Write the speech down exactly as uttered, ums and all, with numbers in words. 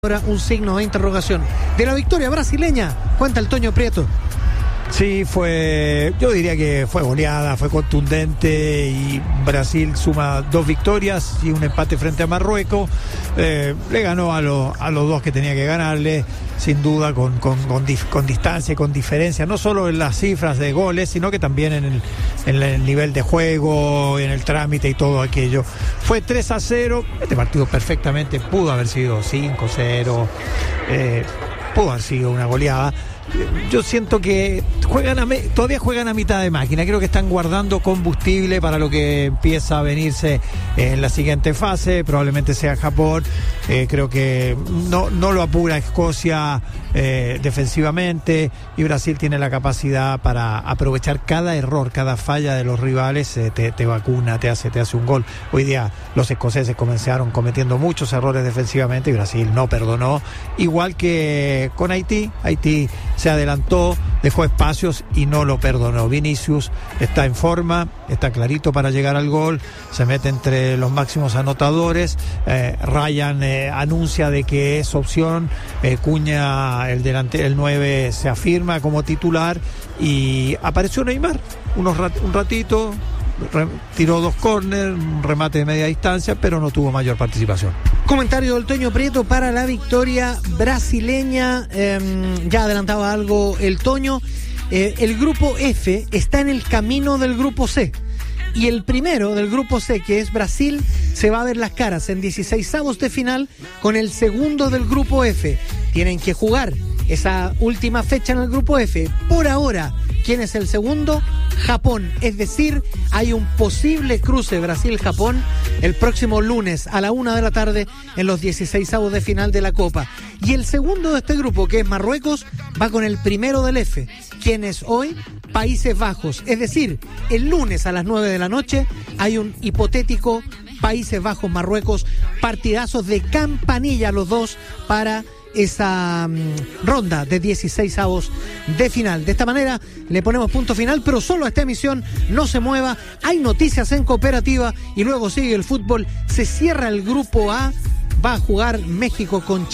Ahora un signo de interrogación. De la victoria brasileña, cuenta el Toño Prieto. Sí, fue, yo diría que fue goleada, fue contundente y Brasil suma dos victorias y un empate frente a Marruecos. Eh, le ganó a, lo, a los dos que tenía que ganarle, sin duda, con, con, con, dif, con distancia y con diferencia, no solo en las cifras de goles, sino que también en el, en el nivel de juego, en el trámite y todo aquello. Fue tres a cero, este partido perfectamente pudo haber sido cinco cero, eh, pudo haber sido una goleada. Yo siento que juegan a me, todavía juegan a mitad de máquina. Creo que están guardando combustible para lo que empieza a venirse en la siguiente fase. Probablemente sea Japón. Eh, creo que no, no lo apura Escocia eh, defensivamente, y Brasil tiene la capacidad para aprovechar cada error, cada falla de los rivales. Eh, te, te vacuna, te hace, te hace un gol. Hoy día los escoceses comenzaron cometiendo muchos errores defensivamente y Brasil no perdonó. Igual que con Haití. Haití se adelantó, dejó espacios y no lo perdonó. Vinicius está en forma, está clarito para llegar al gol, se mete entre los máximos anotadores. eh, Ryan eh, anuncia de que es opción. eh, Cuña, el delante, el nueve, se afirma como titular y apareció Neymar unos rat, un ratito, re, tiró dos córner, un remate de media distancia, pero no tuvo mayor participación. Comentario del Toño Prieto para la victoria brasileña. Eh, ya adelantaba algo el Toño. Eh, el grupo F está en el camino del grupo C. Y el primero del grupo C, que es Brasil, se va a ver las caras en dieciseisavos de final con el segundo del grupo F. Tienen que jugar esa última fecha en el grupo F. Por ahora, ¿quién es el segundo? Japón. Es decir, hay un posible cruce Brasil-Japón el próximo lunes a la una de la tarde en los dieciseisavos de final de la Copa. Y el segundo de este grupo, que es Marruecos, va con el primero del F, quien es hoy Países Bajos. Es decir, el lunes a las nueve de la noche hay un hipotético Países Bajos-Marruecos, partidazos de campanilla los dos para esa um, ronda de dieciseisavos de final. De esta manera le ponemos punto final, pero solo a esta emisión. No se mueva, hay noticias en Cooperativa y luego sigue el fútbol. Se cierra el grupo A, va a jugar México con Chile.